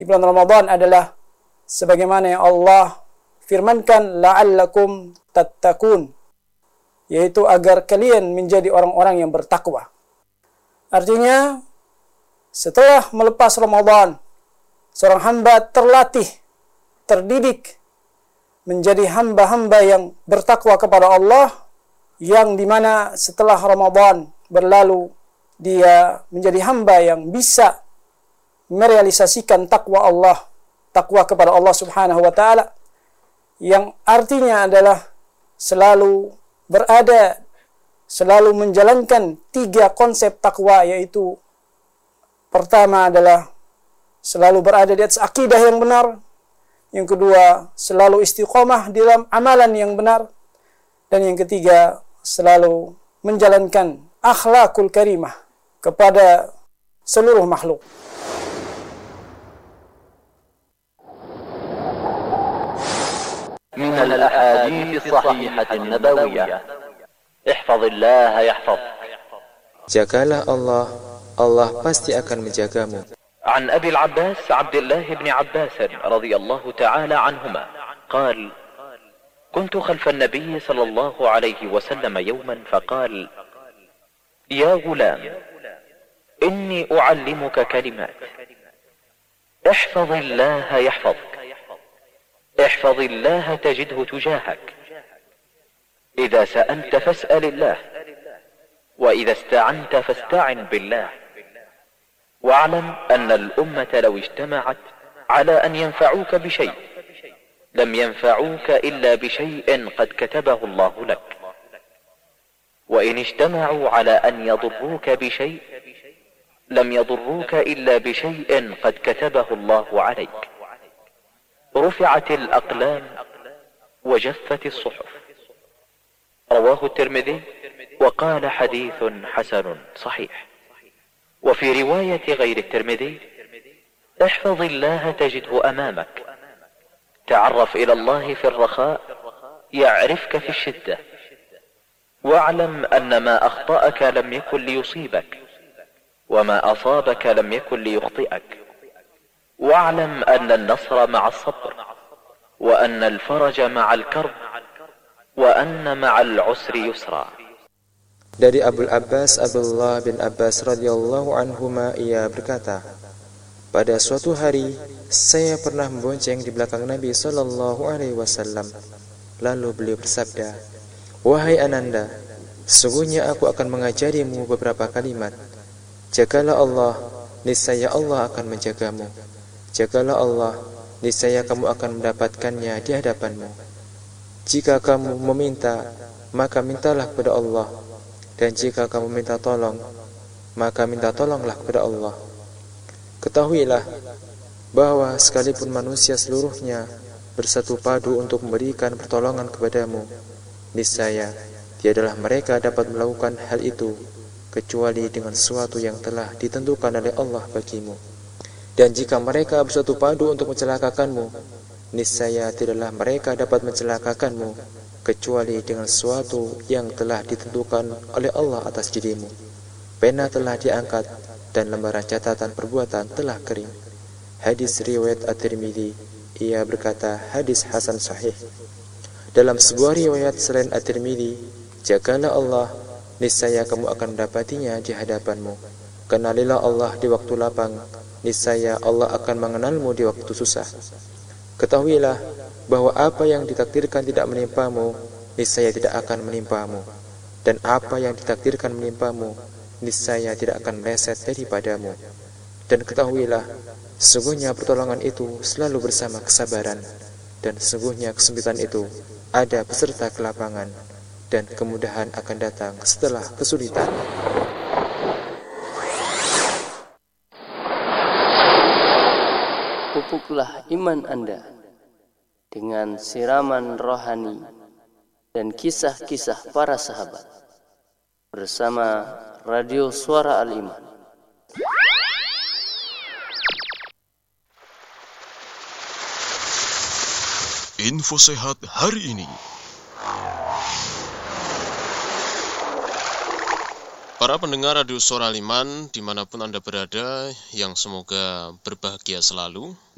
bulan Ramadan adalah sebagaimana yang Allah firmankan, la'allakum tattaqun, yaitu agar kalian menjadi orang-orang yang bertakwa. Artinya, setelah melepas Ramadan, seorang hamba terlatih, terdidik menjadi hamba-hamba yang bertakwa kepada Allah, yang dimana setelah Ramadan berlalu, dia menjadi hamba yang bisa merealisasikan takwa Allah, takwa kepada Allah Subhanahu wa Ta'ala, yang artinya adalah selalu berada, selalu menjalankan 3 konsep takwa, yaitu pertama adalah selalu berada di atas akidah yang benar, yang kedua selalu istiqomah di dalam amalan yang benar, dan yang ketiga selalu menjalankan akhlakul karimah kepada seluruh makhluk. من الأحاديث الصحيحة النبوية احفظ الله يحفظ. Jagalah Allah, Allah pasti akan menjagamu. عن أبي العباس عبد الله بن عباس رضي الله تعالى عنهما قال: كنت خلف النبي صلى الله عليه وسلم يوما فقال: يا غلام إني أعلمك كلمات احفظ الله يحفظك، احفظ الله تجده تجاهك، إذا سألت فاسأل الله، وإذا استعنت فاستعن بالله، واعلم أن الأمة لو اجتمعت على أن ينفعوك بشيء لم ينفعوك إلا بشيء قد كتبه الله لك، وإن اجتمعوا على أن يضروك بشيء لم يضروك إلا بشيء قد كتبه الله عليك، رفعت الأقلام وجفت الصحف. رواه الترمذي وقال حديث حسن صحيح. وفي رواية غير الترمذي: احفظ الله تجده أمامك، تعرف إلى الله في الرخاء يعرفك في الشدة، واعلم أن ما أخطأك لم يكن ليصيبك، وما أصابك لم يكن ليخطئك، واعلم أن النصر مع الصبر، وأن الفرج مع الكرب، وأن مع العسر يسرا. Dari Abul Abbas Abdullah bin Abbas radhiyallahu anhuma, ia berkata, pada suatu hari saya pernah membonceng di belakang Nabi sallallahu alaihi wasallam. Lalu beliau bersabda, wahai Ananda, sesungguhnya aku akan mengajarimu beberapa kalimat. Jagalah Allah, niscaya Allah akan menjagamu. Jagalah Allah, niscaya kamu akan mendapatkannya di hadapanmu. Jika kamu meminta, maka mintalah kepada Allah. Dan jika kamu minta tolong, maka minta tolonglah kepada Allah. Ketahuilah bahwa sekalipun manusia seluruhnya bersatu padu untuk memberikan pertolongan kepadamu, niscaya tiadalah mereka dapat melakukan hal itu kecuali dengan sesuatu yang telah ditentukan oleh Allah bagimu. Dan jika mereka bersatu padu untuk mencelakakanmu, niscaya tidaklah mereka dapat mencelakakanmu kecuali dengan sesuatu yang telah ditentukan oleh Allah atas dirimu. Pena telah diangkat dan lembaran catatan perbuatan telah kering. Hadis riwayat At-Tirmidzi. Ia berkata hadis hasan sahih. Dalam sebuah riwayat selain At-Tirmidzi, jagalah Allah, niscaya kamu akan mendapatinya di hadapanmu. Kenalilah Allah di waktu lapang, niscaya Allah akan mengenalmu di waktu susah. Ketahuilah bahwa apa yang ditakdirkan tidak menimpamu, niscaya tidak akan menimpamu, dan apa yang ditakdirkan menimpamu, niscaya tidak akan meleset daripadamu. Dan ketahuilah, sesungguhnya pertolongan itu selalu bersama kesabaran, dan sesungguhnya kesempitan itu ada beserta kelapangan, dan kemudahan akan datang setelah kesulitan. Pupuklah iman Anda dengan siraman rohani dan kisah-kisah para sahabat bersama Radio Suara Al-Iman. Info sehat hari ini. Para pendengar Radio Suara Al-Iman dimanapun Anda berada, yang semoga berbahagia selalu.